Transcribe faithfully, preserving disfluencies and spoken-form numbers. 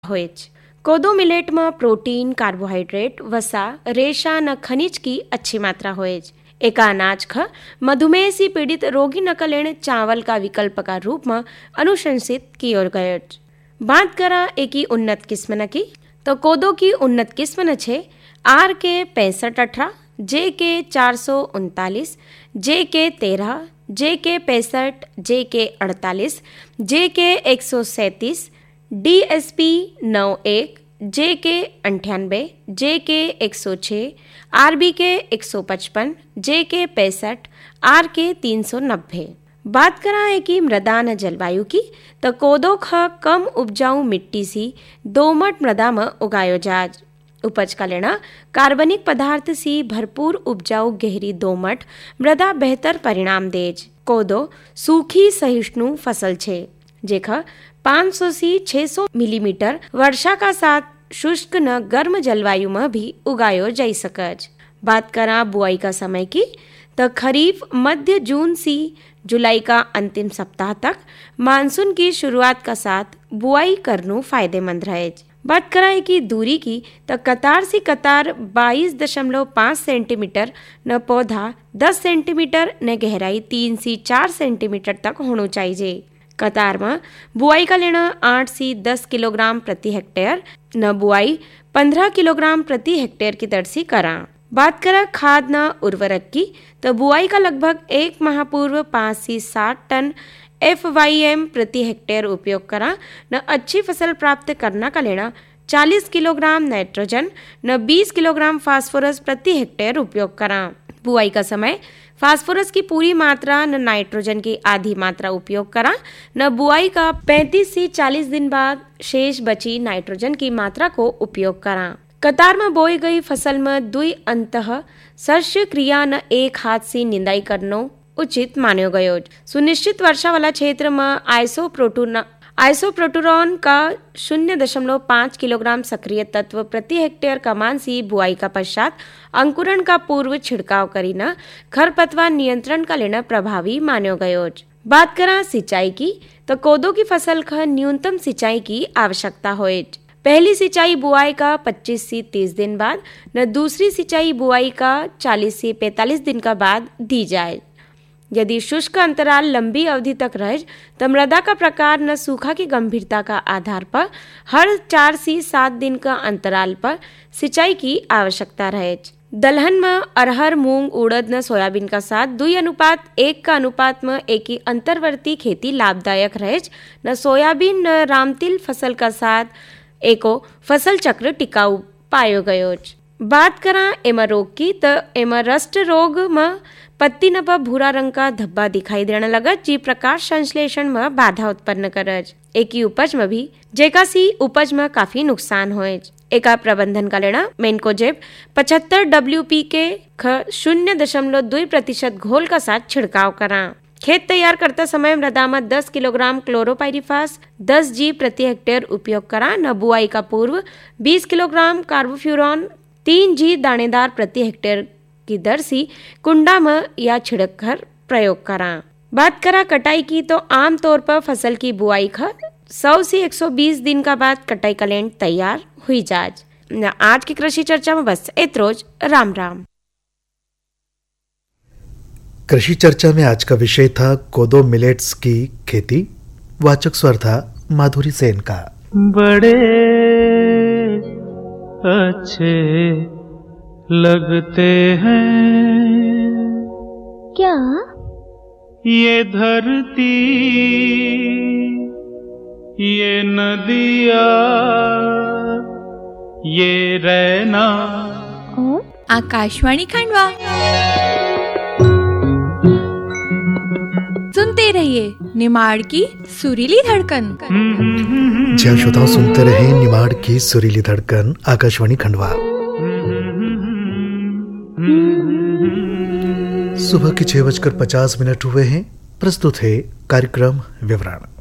હોય છે। कोदो मिलेट में प्रोटीन, कार्बोहाइड्रेट, वसा, रेशा न खनिज की अच्छी मात्रा होए। एक अनाज ख मधुमेह से पीड़ित रोगी न कलेण चावल का विकल्प का रूप में अनुशंसित किया गया। बात करा एक ही उन्नत किस्म न की तो कोदो की उन्नत किस्म न छे आर के पैंसठ अठारह, जे के चार सौ उनतालीस, जे के तेरह, जे के पैंसठ, जे के अड़तालीस, जे के एक सौ सैंतीस, डी एस पी नौ एक, जे के अंठानबे, जे के एक सौ छः, आर बी के एक सौ पचपन, जे के पैंसठ, आर के तीन सौ नब्बे। बात करा है कि मृदा न जलवायु की तो कोदो ख कम उपजाऊ मिट्टी सी दोमट मृदा में उगायो जाज। उपज का लेना कार्बनिक पदार्थ सी भरपूर उपजाऊ गहरी दोमट मृदा बेहतर परिणाम देज। कोदो सूखी सहिष्णु फसल छे जेखा पाँच सौ से छह सौ मिलीमीटर वर्षा का साथ शुष्क न गर्म जलवायु में भी उगायो जा सकज। बात करा बुआई का समय की तो खरीफ मध्य जून से जुलाई का अंतिम सप्ताह तक मानसून की शुरुआत का साथ बुआई करना फायदेमंद रहे। बात कराए कि दूरी की तो कतार से कतार बाईस दशमलव पाँच सेंटीमीटर न पौधा दस सेंटीमीटर न गहराई तीन से चार सेंटीमीटर तक होना चाहिए। कतार में बुआई का लेना आठ से दस किलोग्राम प्रति हेक्टेयर न बुआई पंद्रह किलोग्राम प्रति हेक्टेयर की दर से करा। बात करा खाद न उर्वरक की तो बुआई का लगभग एक माह पूर्व पाँच से सात टन एफ वाई एम प्रति हेक्टेयर उपयोग करा न अच्छी फसल प्राप्त करना का लेना चालीस किलोग्राम नाइट्रोजन न बीस किलोग्राम फास्फोरस प्रति हेक्टेयर उपयोग करा। बुआई का समय फास्फोरस की पूरी मात्रा न नाइट्रोजन की आधी मात्रा उपयोग करा न बुआई का पैंतीस से चालीस दिन बाद शेष बची नाइट्रोजन की मात्रा को उपयोग करा। कतार में बोई गई फसल में दुई अंतः शस्य क्रिया न एक हाथ से निंदाई करनो उचित मान्यो गयो। सुनिश्चित वर्षा वाला क्षेत्र में आइसोप्रोटून आइसोप्रोटूरॉन का शून्य दशमलव पाँच किलोग्राम सक्रिय तत्व प्रति हेक्टेयर कमान से बुआई का पश्चात अंकुरण का पूर्व छिड़काव करीना खरपतवार नियंत्रण का लेना प्रभावी मान्यो गयो। बात करा सिंचाई की तो कोदो की फसल का न्यूनतम सिंचाई की आवश्यकता होए। पहली सिंचाई बुआई का पच्चीस से तीस दिन बाद न दूसरी सिंचाई बुआई का चालीस से पैंतालीस दिन का बाद दी जाए। यदि शुष्क अंतराल लंबी अवधि तक रहे तो मृदा का प्रकार न सूखा की गंभीरता का आधार पर हर चार से सात दिन का अंतराल पर सिंचाई की आवश्यकता रहे। दलहन में अरहर, मूंग, उड़द न सोयाबीन का साथ दुई अनुपात एक का अनुपात में एक ही अंतर्वर्ती खेती लाभदायक रहे न सोयाबीन न रामतिल फसल का साथ एको फसल चक्र टिकाऊ पायो गयो। बात करा एमा रोग की तो एमा रस्ट रोग में पत्ती न पर भूरा रंग का धब्बा दिखाई देने लगत जी प्रकाश संश्लेषण में बाधा उत्पन्न करज। एक ही उपज में भी जेका सी उपज में काफी नुकसान होए। एका प्रबंधन का लेना मेनकोजेब पचहत्तर डब्ल्यू पी के ख शून्य दशमलव दो प्रतिशत घोल का साथ छिड़काव करा। खेत तैयार करते समय मृदा में दस किलोग्राम क्लोरोपाइरिफास दस जी प्रति हेक्टेयर उपयोग करा न बुआई का पूर्व बीस किलोग्राम कार्बोफ्यूरॉन तीन जी दानेदार प्रति हेक्टेयर की दर से कुंडा में या छिड़क कर प्रयोग करा। बात करा कटाई की तो आमतौर पर फसल की बुआई का सौ से एक सौ बीस दिन का बाद कटाई का लेंट तैयार हुई जाज। आज की कृषि चर्चा में बस इतरोज। राम राम। कृषि चर्चा में आज का विषय था कोदो मिलेट्स की खेती। वाचक स्वर था माधुरी सेन का। बड़े अच्छे लगते हैं क्या ये धरती ये नदिया ये रैना और आकाशवाणी खंडवा। सुनते रहिए निमाड़ की सुरीली धड़कन। जय श्रोताओं, सुनते रहे निमाड़ की सुरीली धड़कन आकाशवाणी खंडवा। सुबह के छह बजकर पचास मिनट हुए हैं। प्रस्तुत है कार्यक्रम विवरण।